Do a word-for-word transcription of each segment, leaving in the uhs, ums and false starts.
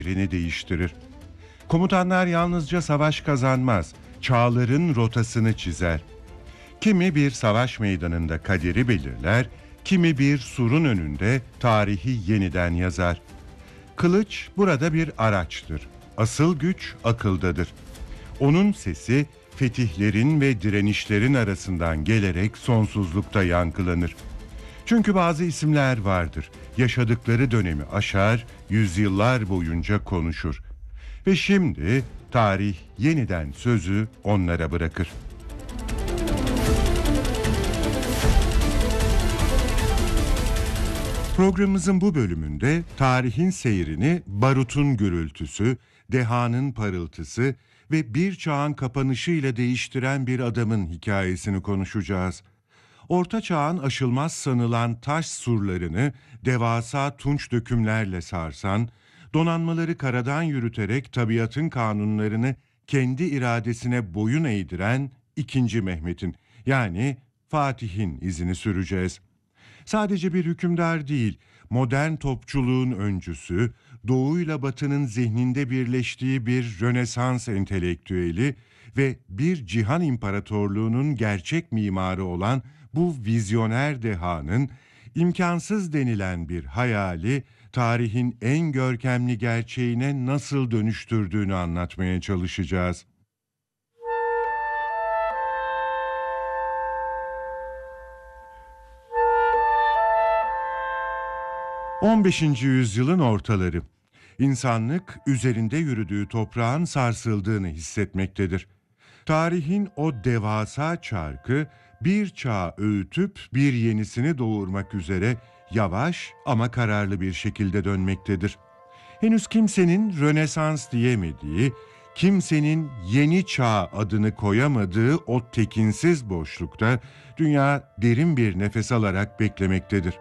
yerini değiştirir. Komutanlar yalnızca savaş kazanmaz, çağların rotasını çizer. Kimi bir savaş meydanında kaderi belirler, kimi bir surun önünde tarihi yeniden yazar. Kılıç burada bir araçtır. Asıl güç akıldadır. Onun sesi fetihlerin ve direnişlerin arasından gelerek sonsuzlukta yankılanır. Çünkü bazı isimler vardır. Yaşadıkları dönemi aşar, yüzyıllar boyunca konuşur. Ve şimdi tarih yeniden sözü onlara bırakır. Programımızın bu bölümünde tarihin seyrini barutun gürültüsü, dehanın parıltısı ve bir çağın kapanışıyla değiştiren bir adamın hikayesini konuşacağız. Orta Çağ'ın aşılmaz sanılan taş surlarını devasa tunç dökümlerle sarsan, donanmaları karadan yürüterek tabiatın kanunlarını kendi iradesine boyun eğdiren ikinci Mehmet'in, yani Fatih'in izini süreceğiz. Sadece bir hükümdar değil, modern topçuluğun öncüsü, doğuyla batının zihninde birleştiği bir Rönesans entelektüeli ve bir cihan imparatorluğunun gerçek mimarı olan bu vizyoner dehanın imkansız denilen bir hayali tarihin en görkemli gerçeğine nasıl dönüştürdüğünü anlatmaya çalışacağız. on beşinci yüzyılın ortaları. İnsanlık üzerinde yürüdüğü toprağın sarsıldığını hissetmektedir. Tarihin o devasa çarkı bir çağ öğütüp bir yenisini doğurmak üzere yavaş ama kararlı bir şekilde dönmektedir. Henüz kimsenin Rönesans diyemediği, kimsenin yeni çağ adını koyamadığı o tekinsiz boşlukta dünya derin bir nefes alarak beklemektedir.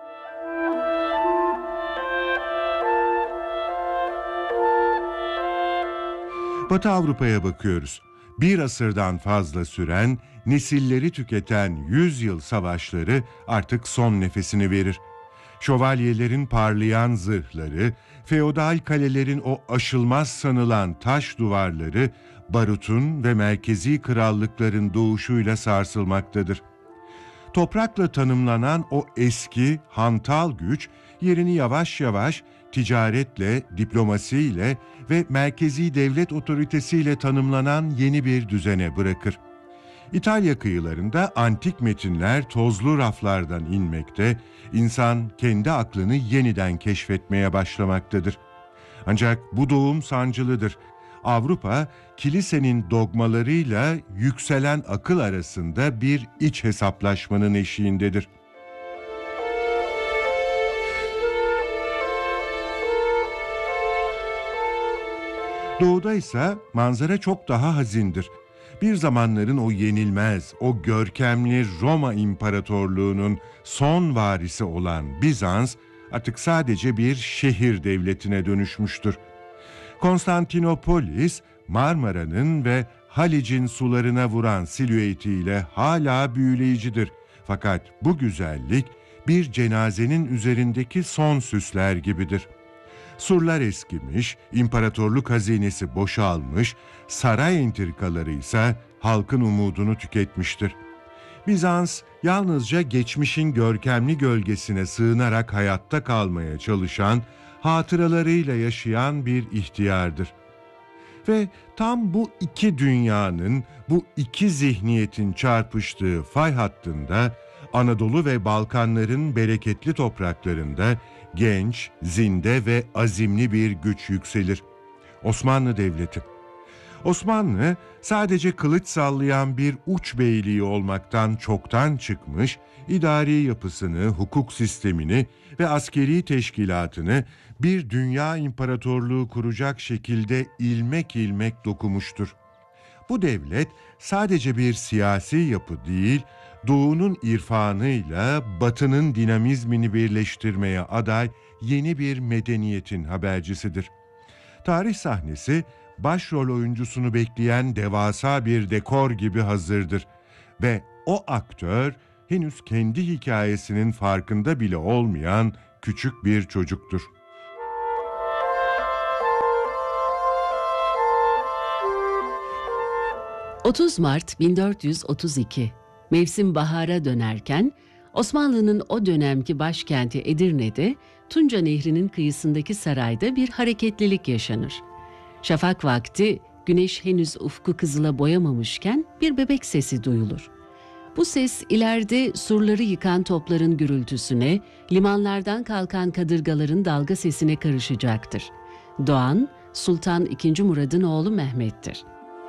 Batı Avrupa'ya bakıyoruz. Bir asırdan fazla süren, nesilleri tüketen yüzyıl savaşları artık son nefesini verir. Şövalyelerin parlayan zırhları, feodal kalelerin o aşılmaz sanılan taş duvarları, barutun ve merkezi krallıkların doğuşuyla sarsılmaktadır. Toprakla tanımlanan o eski, hantal güç yerini yavaş yavaş ticaretle, diplomasiyle ve merkezi devlet otoritesiyle tanımlanan yeni bir düzene bırakır. İtalya kıyılarında antik metinler tozlu raflardan inmekte, insan kendi aklını yeniden keşfetmeye başlamaktadır. Ancak bu doğum sancılıdır. Avrupa, kilisenin dogmalarıyla yükselen akıl arasında bir iç hesaplaşmanın eşiğindedir. Doğuda ise manzara çok daha hazindir. Bir zamanların o yenilmez, o görkemli Roma İmparatorluğu'nun son varisi olan Bizans artık sadece bir şehir devletine dönüşmüştür. Konstantinopolis, Marmara'nın ve Halic'in sularına vuran silüetiyle hala büyüleyicidir. Fakat bu güzellik bir cenazenin üzerindeki son süsler gibidir. Surlar eskimiş, imparatorluk hazinesi boşalmış, saray entrikaları ise halkın umudunu tüketmiştir. Bizans yalnızca geçmişin görkemli gölgesine sığınarak hayatta kalmaya çalışan, hatıralarıyla yaşayan bir ihtiyardır. Ve tam bu iki dünyanın, bu iki zihniyetin çarpıştığı fay hattında Anadolu ve Balkanların bereketli topraklarında genç, zinde ve azimli bir güç yükselir. Osmanlı Devleti. Osmanlı sadece kılıç sallayan bir uç beyliği olmaktan çoktan çıkmış, idari yapısını, hukuk sistemini ve askeri teşkilatını bir dünya imparatorluğu kuracak şekilde ilmek ilmek dokumuştur. Bu devlet sadece bir siyasi yapı değil, Doğu'nun irfanıyla Batı'nın dinamizmini birleştirmeye aday yeni bir medeniyetin habercisidir. Tarih sahnesi başrol oyuncusunu bekleyen devasa bir dekor gibi hazırdır ve o aktör henüz kendi hikayesinin farkında bile olmayan küçük bir çocuktur. otuz Mart bin dört yüz otuz iki, mevsim bahara dönerken Osmanlı'nın o dönemki başkenti Edirne'de Tunca Nehri'nin kıyısındaki sarayda bir hareketlilik yaşanır. Şafak vakti güneş henüz ufku kızıla boyamamışken bir bebek sesi duyulur. Bu ses ileride surları yıkan topların gürültüsüne, limanlardan kalkan kadırgaların dalga sesine karışacaktır. Doğan, Sultan ikinci. Murad'ın oğlu Mehmet'tir.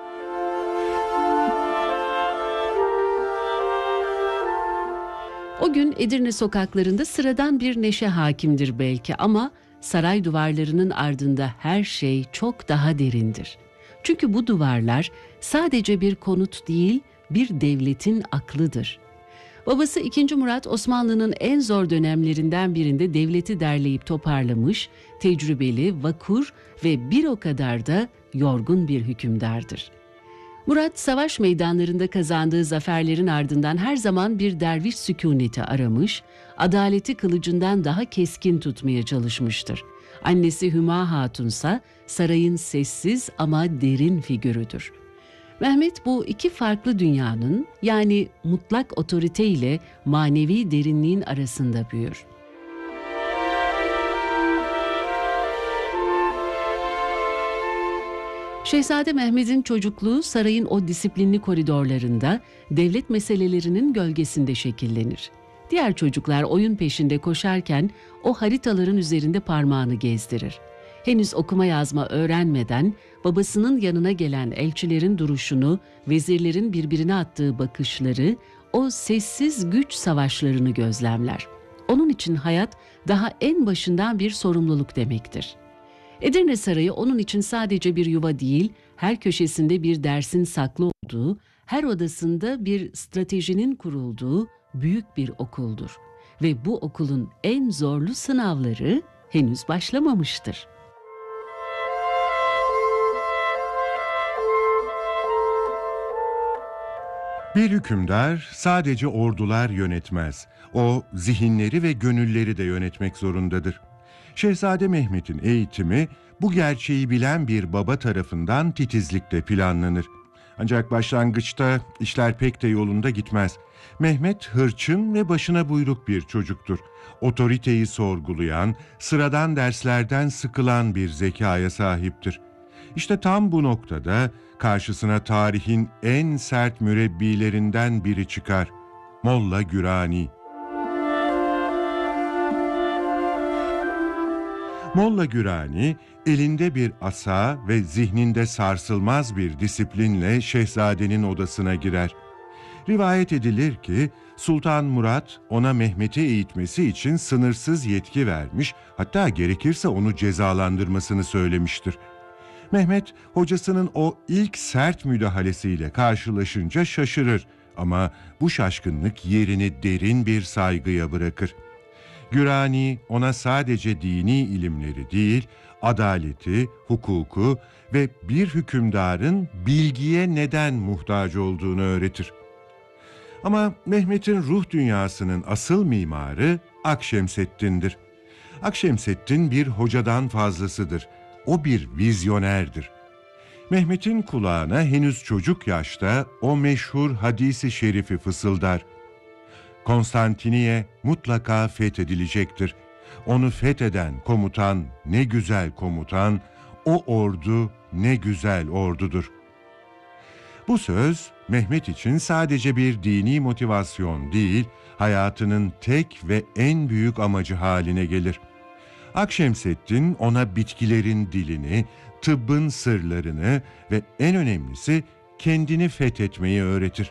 O gün Edirne sokaklarında sıradan bir neşe hakimdir belki ama saray duvarlarının ardında her şey çok daha derindir. Çünkü bu duvarlar sadece bir konut değil, bir devletin aklıdır. Babası ikinci. Murat Osmanlı'nın en zor dönemlerinden birinde devleti derleyip toparlamış, tecrübeli, vakur ve bir o kadar da yorgun bir hükümdardır. Murat, savaş meydanlarında kazandığı zaferlerin ardından her zaman bir derviş sükuneti aramış, adaleti kılıcından daha keskin tutmaya çalışmıştır. Annesi Hüma Hatunsa sarayın sessiz ama derin figürüdür. Mehmet bu iki farklı dünyanın, yani mutlak otorite ile manevi derinliğin arasında büyür. Şehzade Mehmet'in çocukluğu sarayın o disiplinli koridorlarında, devlet meselelerinin gölgesinde şekillenir. Diğer çocuklar oyun peşinde koşarken o haritaların üzerinde parmağını gezdirir. Henüz okuma yazma öğrenmeden babasının yanına gelen elçilerin duruşunu, vezirlerin birbirine attığı bakışları, o sessiz güç savaşlarını gözlemler. Onun için hayat daha en başından bir sorumluluk demektir. Edirne Sarayı onun için sadece bir yuva değil, her köşesinde bir dersin saklı olduğu, her odasında bir stratejinin kurulduğu büyük bir okuldur. Ve bu okulun en zorlu sınavları henüz başlamamıştır. Bir hükümdar sadece ordular yönetmez. O zihinleri ve gönülleri de yönetmek zorundadır. Şehzade Mehmet'in eğitimi bu gerçeği bilen bir baba tarafından titizlikle planlanır. Ancak başlangıçta işler pek de yolunda gitmez. Mehmet hırçın ve başına buyruk bir çocuktur. Otoriteyi sorgulayan, sıradan derslerden sıkılan bir zekaya sahiptir. İşte tam bu noktada karşısına tarihin en sert mürebbilerinden biri çıkar. Molla Gürani. Molla Gürani, elinde bir asa ve zihninde sarsılmaz bir disiplinle şehzadenin odasına girer. Rivayet edilir ki Sultan Murat ona Mehmet'i eğitmesi için sınırsız yetki vermiş, hatta gerekirse onu cezalandırmasını söylemiştir. Mehmet, hocasının o ilk sert müdahalesiyle karşılaşınca şaşırır ama bu şaşkınlık yerini derin bir saygıya bırakır. Gürani ona sadece dini ilimleri değil, adaleti, hukuku ve bir hükümdarın bilgiye neden muhtaç olduğunu öğretir. Ama Mehmet'in ruh dünyasının asıl mimarı Akşemseddin'dir. Akşemseddin bir hocadan fazlasıdır. O bir vizyonerdir. Mehmet'in kulağına henüz çocuk yaşta o meşhur hadisi şerifi fısıldar. Konstantiniye mutlaka fethedilecektir. Onu fetheden komutan ne güzel komutan, o ordu ne güzel ordudur. Bu söz Mehmet için sadece bir dini motivasyon değil, hayatının tek ve en büyük amacı haline gelir. Akşemseddin ona bitkilerin dilini, tıbbın sırlarını ve en önemlisi kendini fethetmeyi öğretir.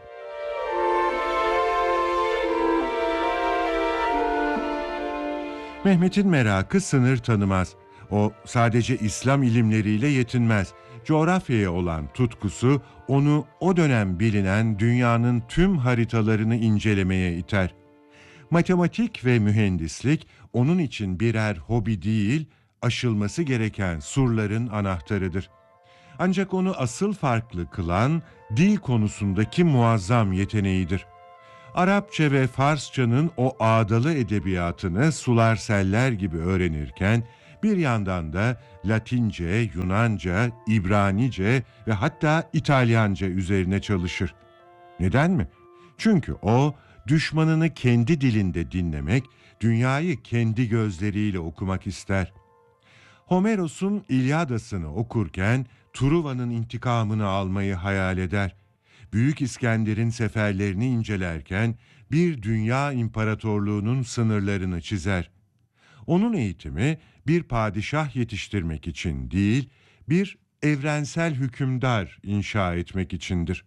Mehmet'in merakı sınır tanımaz. O sadece İslam ilimleriyle yetinmez. Coğrafyaya olan tutkusu onu o dönem bilinen dünyanın tüm haritalarını incelemeye iter. Matematik ve mühendislik onun için birer hobi değil, aşılması gereken surların anahtarıdır. Ancak onu asıl farklı kılan dil konusundaki muazzam yeteneğidir. Arapça ve Farsçanın o ağdalı edebiyatını sular seller gibi öğrenirken Bir yandan da Latince, Yunanca, İbranice ve hatta İtalyanca üzerine çalışır. Neden mi? Çünkü o, düşmanını kendi dilinde dinlemek, dünyayı kendi gözleriyle okumak ister. Homeros'un İlyadası'nı okurken Truva'nın intikamını almayı hayal eder. Büyük İskender'in seferlerini incelerken bir dünya imparatorluğunun sınırlarını çizer. Onun eğitimi bir padişah yetiştirmek için değil, bir evrensel hükümdar inşa etmek içindir.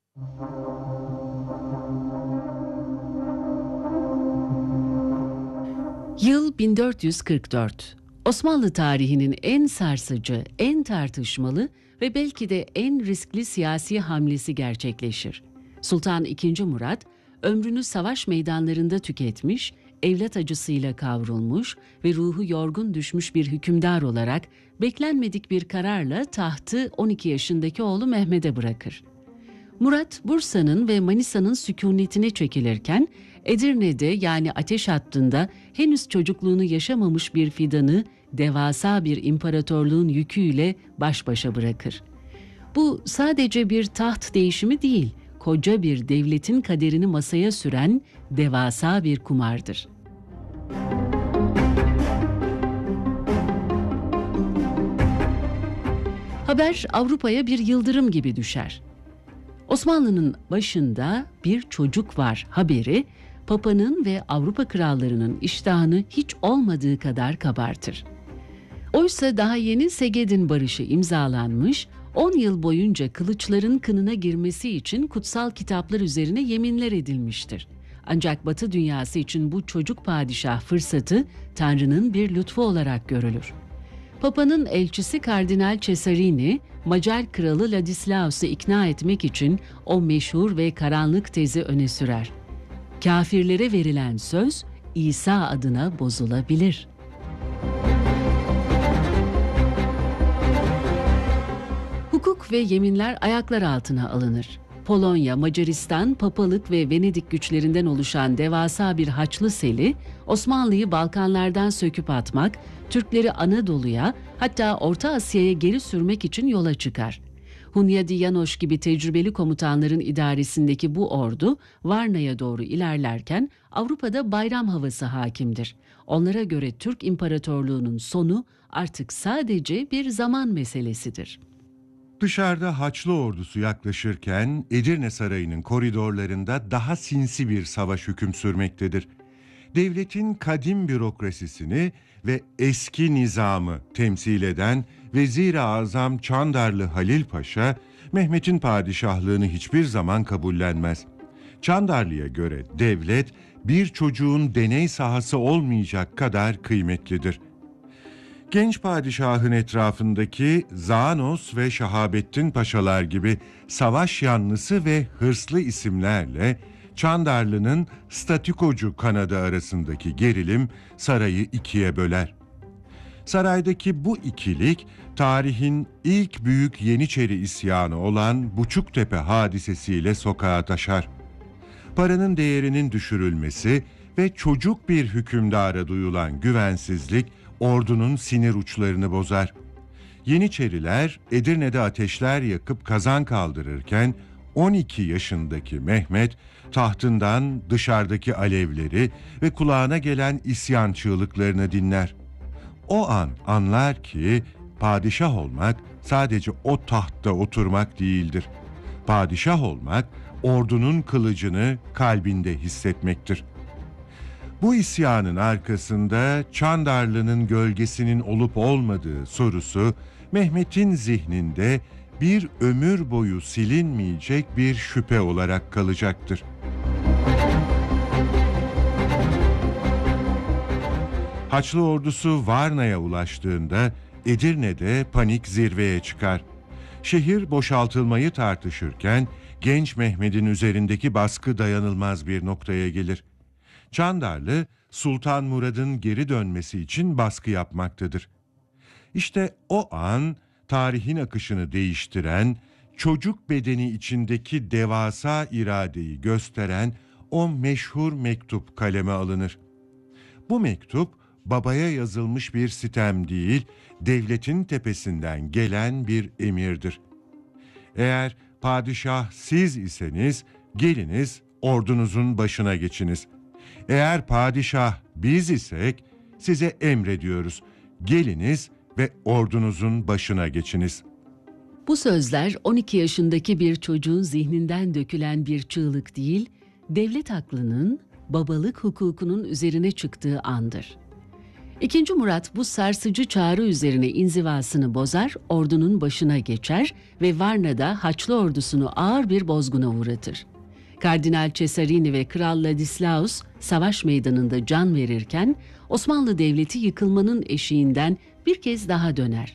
Yıl bin dört yüz kırk dört. Osmanlı tarihinin en sarsıcı, en tartışmalı ve belki de en riskli siyasi hamlesi gerçekleşir. Sultan ikinci. Murat, ömrünü savaş meydanlarında tüketmiş, evlat acısıyla kavrulmuş ve ruhu yorgun düşmüş bir hükümdar olarak beklenmedik bir kararla tahtı on iki yaşındaki oğlu Mehmet'e bırakır. Murat, Bursa'nın ve Manisa'nın sükunetine çekilirken, Edirne'de yani ateş hattında henüz çocukluğunu yaşamamış bir fidanı devasa bir imparatorluğun yüküyle baş başa bırakır. Bu sadece bir taht değişimi değil, koca bir devletin kaderini masaya süren devasa bir kumardır. Haber Avrupa'ya bir yıldırım gibi düşer. Osmanlı'nın başında bir çocuk var haberi, Papa'nın ve Avrupa krallarının iştahını hiç olmadığı kadar kabartır. Oysa daha yeni Segedin Barışı imzalanmış, on yıl boyunca kılıçların kınına girmesi için kutsal kitaplar üzerine yeminler edilmiştir. Ancak Batı dünyası için bu çocuk padişah fırsatı Tanrı'nın bir lütfu olarak görülür. Papa'nın elçisi Kardinal Cesarini, Macar kralı Ladislaus'u ikna etmek için o meşhur ve karanlık tezi öne sürer. Kafirlere verilen söz, İsa adına bozulabilir. Hukuk ve yeminler ayaklar altına alınır. Polonya, Macaristan, Papalık ve Venedik güçlerinden oluşan devasa bir Haçlı Seli, Osmanlı'yı Balkanlardan söküp atmak, Türkleri Anadolu'ya, hatta Orta Asya'ya geri sürmek için yola çıkar. Hunyadi Yanoş gibi tecrübeli komutanların idaresindeki bu ordu, Varna'ya doğru ilerlerken Avrupa'da bayram havası hakimdir. Onlara göre Türk İmparatorluğu'nun sonu artık sadece bir zaman meselesidir. Dışarıda Haçlı ordusu yaklaşırken Edirne Sarayı'nın koridorlarında daha sinsi bir savaş hüküm sürmektedir. Devletin kadim bürokrasisini ve eski nizamı temsil eden Vezir-i Azam Çandarlı Halil Paşa, Mehmet'in padişahlığını hiçbir zaman kabullenmez. Çandarlı'ya göre devlet bir çocuğun deney sahası olmayacak kadar kıymetlidir. Genç padişahın etrafındaki Zanos ve Şahabettin Paşalar gibi savaş yanlısı ve hırslı isimlerle Çandarlı'nın statükocu kanadı arasındaki gerilim sarayı ikiye böler. Saraydaki bu ikilik, tarihin ilk büyük Yeniçeri isyanı olan Buçuktepe hadisesiyle sokağa taşar. Paranın değerinin düşürülmesi ve çocuk bir hükümdara duyulan güvensizlik, ordunun sinir uçlarını bozar. Yeniçeriler Edirne'de ateşler yakıp kazan kaldırırken on iki yaşındaki Mehmet tahtından dışarıdaki alevleri ve kulağına gelen isyan çığlıklarını dinler. O an anlar ki padişah olmak sadece o tahtta oturmak değildir. Padişah olmak ordunun kılıcını kalbinde hissetmektir. Bu isyanın arkasında Çandarlı'nın gölgesinin olup olmadığı sorusu Mehmet'in zihninde bir ömür boyu silinmeyecek bir şüphe olarak kalacaktır. Haçlı ordusu Varna'ya ulaştığında Edirne'de panik zirveye çıkar. Şehir boşaltılmayı tartışırken genç Mehmet'in üzerindeki baskı dayanılmaz bir noktaya gelir. Çandarlı, Sultan Murad'ın geri dönmesi için baskı yapmaktadır. İşte o an tarihin akışını değiştiren, çocuk bedeni içindeki devasa iradeyi gösteren o meşhur mektup kaleme alınır. Bu mektup babaya yazılmış bir sitem değil, devletin tepesinden gelen bir emirdir. Eğer padişah siz iseniz, geliniz ordunuzun başına geçiniz. Eğer padişah biz isek, size emrediyoruz, geliniz ve ordunuzun başına geçiniz. Bu sözler on iki yaşındaki bir çocuğun zihninden dökülen bir çığlık değil, devlet aklının, babalık hukukunun üzerine çıktığı andır. İkinci Murat bu sarsıcı çağrı üzerine inzivasını bozar, ordunun başına geçer ve Varna'da Haçlı ordusunu ağır bir bozguna uğratır. Kardinal Cesarini ve Kral Ladislaus savaş meydanında can verirken Osmanlı Devleti yıkılmanın eşiğinden bir kez daha döner.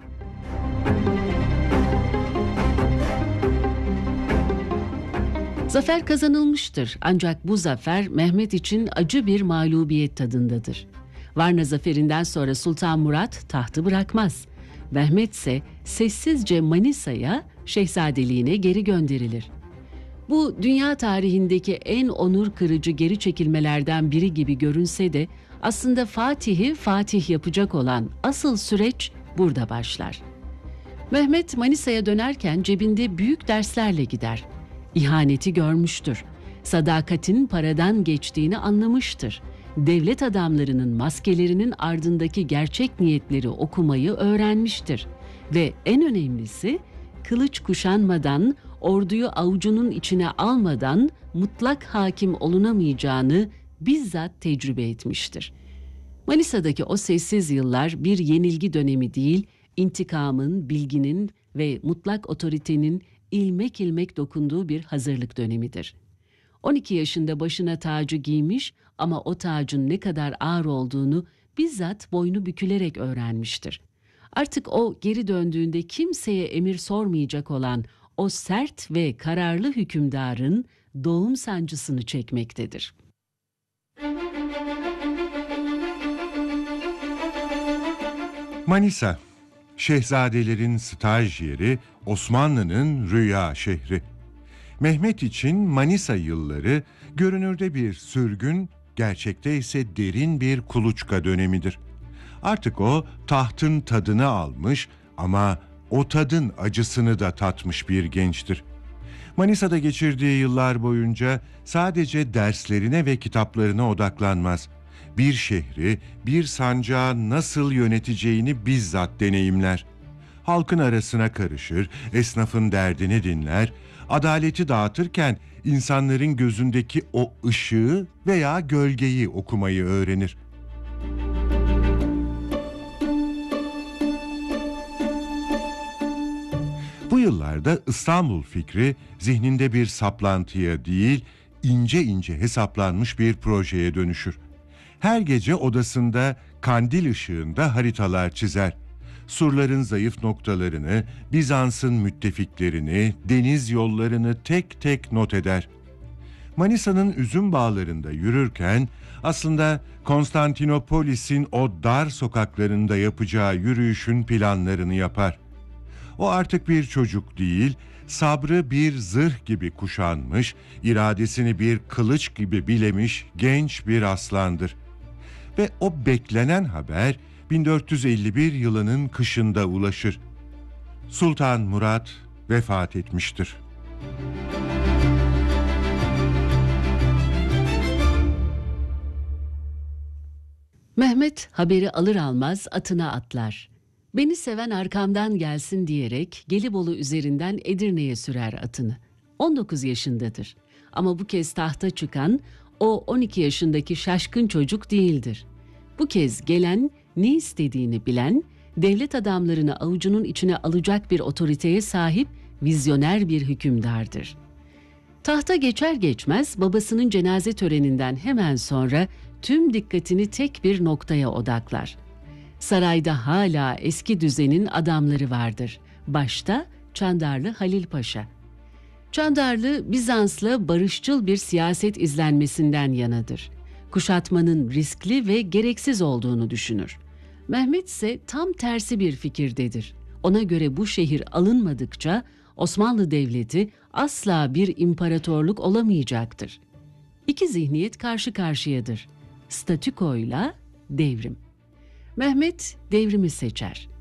Zafer kazanılmıştır, ancak bu zafer Mehmet için acı bir mağlubiyet tadındadır. Varna zaferinden sonra Sultan Murat tahtı bırakmaz. Mehmet ise sessizce Manisa'ya şehzadeliğine geri gönderilir. Bu dünya tarihindeki en onur kırıcı geri çekilmelerden biri gibi görünse de aslında Fatih'i Fatih yapacak olan asıl süreç burada başlar. Mehmet Manisa'ya dönerken cebinde büyük derslerle gider. İhaneti görmüştür. Sadakatin paradan geçtiğini anlamıştır. Devlet adamlarının maskelerinin ardındaki gerçek niyetleri okumayı öğrenmiştir. Ve en önemlisi, kılıç kuşanmadan, orduyu avucunun içine almadan mutlak hakim olunamayacağını bizzat tecrübe etmiştir. Manisa'daki o sessiz yıllar bir yenilgi dönemi değil, intikamın, bilginin ve mutlak otoritenin ilmek ilmek dokunduğu bir hazırlık dönemidir. on iki yaşında başına tacı giymiş ama o tacın ne kadar ağır olduğunu bizzat boynu bükülerek öğrenmiştir. Artık o geri döndüğünde kimseye emir sormayacak olan o sert ve kararlı hükümdarın doğum sancısını çekmektedir. Manisa, şehzadelerin staj yeri, Osmanlı'nın rüya şehri. Mehmet için Manisa yılları görünürde bir sürgün, gerçekte ise derin bir kuluçka dönemidir. Artık o tahtın tadını almış ama o tadın acısını da tatmış bir gençtir. Manisa'da geçirdiği yıllar boyunca sadece derslerine ve kitaplarına odaklanmaz. Bir şehri, bir sancağı nasıl yöneteceğini bizzat deneyimler. Halkın arasına karışır, esnafın derdini dinler, adaleti dağıtırken insanların gözündeki o ışığı veya gölgeyi okumayı öğrenir. Bu yıllarda İstanbul fikri zihninde bir saplantıya değil, ince ince hesaplanmış bir projeye dönüşür. Her gece odasında kandil ışığında haritalar çizer. Surların zayıf noktalarını, Bizans'ın müttefiklerini, deniz yollarını tek tek not eder. Manisa'nın üzüm bağlarında yürürken aslında Konstantinopolis'in o dar sokaklarında yapacağı yürüyüşün planlarını yapar. O artık bir çocuk değil, sabrı bir zırh gibi kuşanmış, iradesini bir kılıç gibi bilemiş genç bir aslandır. Ve o beklenen haber bin dört yüz elli bir yılının kışında ulaşır. Sultan Murat vefat etmiştir. Mehmet haberi alır almaz atına atlar. Beni seven arkamdan gelsin diyerek Gelibolu üzerinden Edirne'ye sürer atını. on dokuz yaşındadır. Ama bu kez tahta çıkan o on iki yaşındaki şaşkın çocuk değildir. Bu kez gelen, ne istediğini bilen, devlet adamlarını avucunun içine alacak bir otoriteye sahip vizyoner bir hükümdardır. Tahta geçer geçmez babasının cenaze töreninden hemen sonra tüm dikkatini tek bir noktaya odaklar. Sarayda hala eski düzenin adamları vardır. Başta Çandarlı Halil Paşa. Çandarlı, Bizans'la barışçıl bir siyaset izlenmesinden yanadır. Kuşatmanın riskli ve gereksiz olduğunu düşünür. Mehmet ise tam tersi bir fikirdedir. Ona göre bu şehir alınmadıkça Osmanlı Devleti asla bir imparatorluk olamayacaktır. İki zihniyet karşı karşıyadır. Statükoyla devrim. Mehmet devrimi seçer.